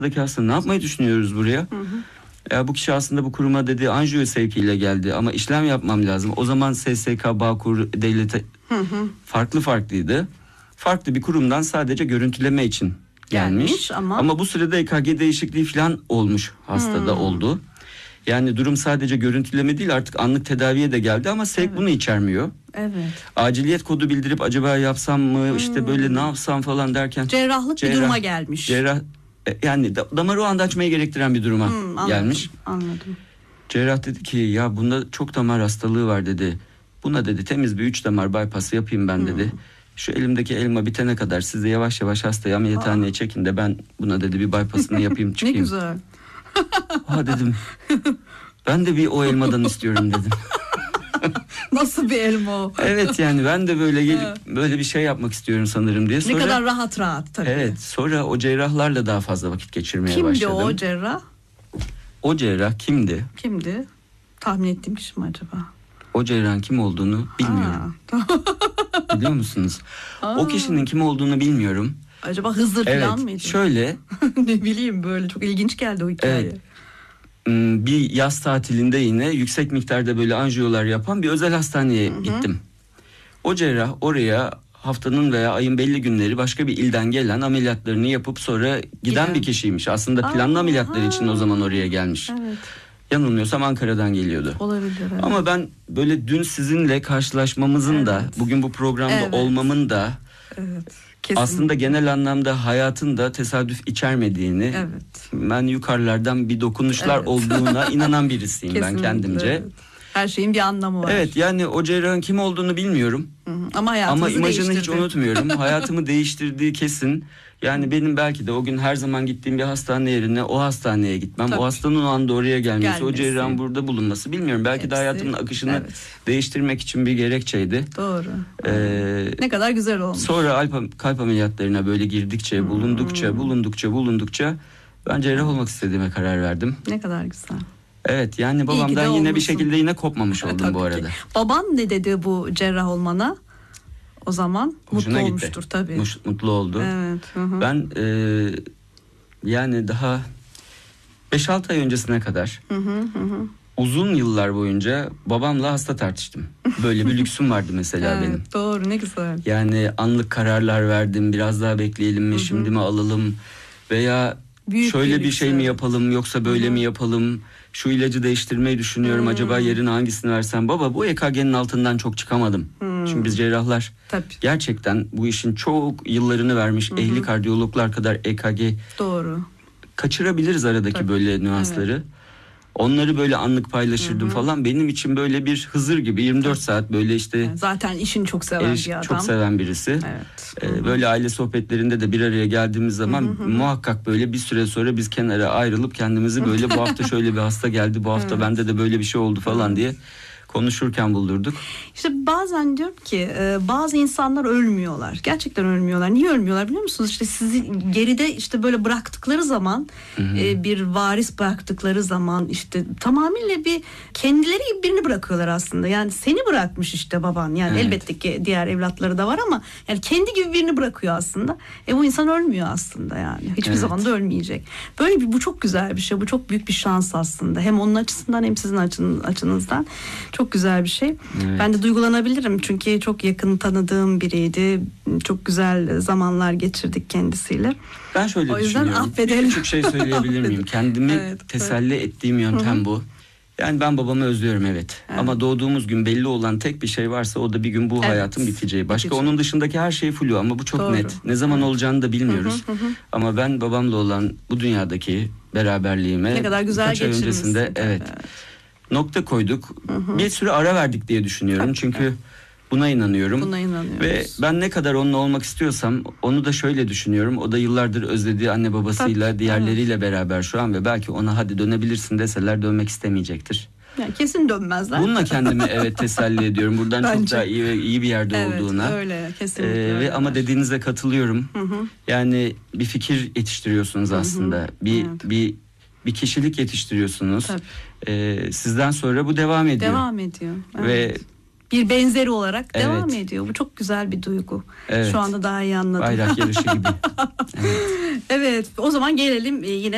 hasta ne yapmayı düşünüyoruz buraya? Ya bu kişi aslında bu kuruma dedi anjiyo sevkiyle geldi ama işlem yapmam lazım. O zaman SSK, Bağkur, devlete farklıydı. Farklı bir kurumdan sadece görüntüleme için gelmiş. Ama bu sırada EKG değişikliği falan olmuş, hastada oldu. Yani durum sadece görüntüleme değil, artık anlık tedaviye de geldi ama sevk bunu içermiyor. Evet. Aciliyet kodu bildirip acaba yapsam mı işte böyle ne yapsam falan derken. Cerrahlık bir duruma gelmiş. Yani damarı o anda açmayı gerektiren bir duruma gelmiş. Anladım. Cerrah dedi ki ya bunda çok damar hastalığı var dedi. Buna dedi temiz bir 3 damar bypass yapayım ben dedi. Şu elimdeki elma bitene kadar siz de yavaş yavaş hastayı ameliyathaneye çekin de ben buna dedi bir bypass'ını yapayım çıkayım. Ne güzel. Dedim ben de bir o elmadan istiyorum dedim. Nasıl bir elma o? Evet yani ben de böyle gelip böyle bir şey yapmak istiyorum sanırım diye. Sonra, ne kadar rahat tabii. Evet, sonra o cerrahlarla daha fazla vakit geçirmeye başladım. Kimdi o cerrah? O cerrah kimdi? Kimdi? Tahmin ettiğim kişi mi acaba? O cerrahın kim olduğunu bilmiyorum. Biliyor musunuz? O kişinin kim olduğunu bilmiyorum. Acaba Hızır falan mıydı? Şöyle. Ne bileyim, böyle çok ilginç geldi o hikaye. Evet. Bir yaz tatilinde yine yüksek miktarda böyle anjiyolar yapan bir özel hastaneye gittim. O cerrah oraya haftanın veya ayın belli günleri başka bir ilden gelen ameliyatlarını yapıp sonra giden bir kişiymiş. Aslında planlı ameliyatlar için o zaman oraya gelmiş. Evet. Yanılmıyorsam Ankara'dan geliyordu. Olabilir. Evet. Ama ben böyle dün sizinle karşılaşmamızın da bugün bu programda olmamın da aslında genel anlamda hayatın da tesadüf içermediğini, ben yukarılardan bir dokunuşlar olduğuna inanan birisiyim ben kendimce. Evet. Her şeyin bir anlamı var. Evet, yani o cerrahın kim olduğunu bilmiyorum. Ama imajını hiç unutmuyorum. Hayatımı değiştirdiği kesin. Yani benim belki de o gün her zaman gittiğim bir hastane yerine o hastaneye gitmem. Tabii. O hastanın o anda oraya gelmesi, o cerrahın burada bulunması, bilmiyorum. Belki de hayatımın akışını değiştirmek için bir gerekçeydi. Doğru. Ne kadar güzel olmuş. Sonra kalp ameliyatlarına böyle girdikçe, bulundukça ben cerrah olmak istediğime karar verdim. Ne kadar güzel. Evet, yani babamdan yine bir şekilde yine kopmamış oldum bu arada. Baban ne dedi bu cerrah olmana? O zaman hoşuna mutlu olmuştur tabii. Mutlu oldu. Evet. Ben yani daha 5-6 ay öncesine kadar uzun yıllar boyunca babamla hasta tartıştım. Böyle bir lüksüm vardı mesela benim. Doğru, ne güzel. Yani anlık kararlar verdim. Biraz daha bekleyelim mi, şimdi mi alalım? Veya şöyle bir şey mi yapalım yoksa böyle mi yapalım? Şu ilacı değiştirmeyi düşünüyorum. Acaba yerine hangisini versem? Baba, bu EKG'nin altından çok çıkamadım. Çünkü biz cerrahlar gerçekten bu işin çok yıllarını vermiş ehli kardiyologlar kadar EKG kaçırabiliriz aradaki böyle nüansları. Evet. Onları böyle anlık paylaşırdım falan. Benim için böyle bir Hızır gibi 24 saat böyle işte. Zaten işini çok seven bir adam. Çok seven birisi. Evet. Böyle aile sohbetlerinde de bir araya geldiğimiz zaman muhakkak böyle bir süre sonra biz kenara ayrılıp kendimizi böyle bu hafta şöyle bir hasta geldi, bu hafta bende de böyle bir şey oldu falan diye konuşurken buldurduk. İşte bazen diyorum ki bazı insanlar ölmüyorlar. Gerçekten ölmüyorlar. Niye ölmüyorlar biliyor musunuz? İşte sizi geride işte böyle bıraktıkları zaman, bir varis bıraktıkları zaman işte tamamıyla bir kendileri gibi birini bırakıyorlar aslında. Yani seni bırakmış işte baban. Yani elbette ki diğer evlatları da var ama yani kendi gibi birini bırakıyor aslında. Bu insan ölmüyor aslında yani. Hiçbir zaman da ölmeyecek. Böyle bu çok güzel bir şey. Bu çok büyük bir şans aslında. Hem onun açısından hem sizin açınızdan. Çok güzel bir şey. Evet. Ben de duygulanabilirim çünkü çok yakın tanıdığım biriydi. Çok güzel zamanlar geçirdik kendisiyle. Ben şöyle düşünüyorum. Affedelim. Küçük şey söyleyebilir miyim? Kendimi teselli ettiğim yöntem bu. Yani ben babamı özlüyorum evet. Ama doğduğumuz gün belli olan tek bir şey varsa o da bir gün bu hayatın biteceği. Başka onun dışındaki her şey flu ama bu çok net. Ne zaman olacağını da bilmiyoruz. Ama ben babamla olan bu dünyadaki beraberliğime ne kadar güzel birkaç ay öncesinde nokta koyduk. Bir süre ara verdik diye düşünüyorum. Çünkü buna inanıyorum. Ve ben ne kadar onunla olmak istiyorsam onu da şöyle düşünüyorum. O da yıllardır özlediği anne babasıyla, diğerleriyle beraber şu an ve belki ona hadi dönebilirsin deseler dönmek istemeyecektir. Yani kesin dönmezler. Bununla kendimi teselli ediyorum. Buradan çok daha iyi bir yerde olduğuna. Evet, öyle kesinlikle. Ama dediğinize katılıyorum. Yani bir fikir yetiştiriyorsunuz aslında. Bir kişilik yetiştiriyorsunuz. Sizden sonra bu devam ediyor. Devam ediyor. Evet. Ve bir benzeri olarak devam ediyor. Bu çok güzel bir duygu. Şu anda daha iyi anladım. Bayrak yarışı gibi. Evet. O zaman gelelim yine